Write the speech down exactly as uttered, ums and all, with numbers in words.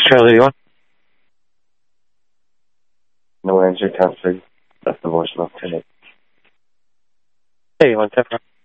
Charlie, you on? No answer, transferred. Left the voicemail today. Hey, one second.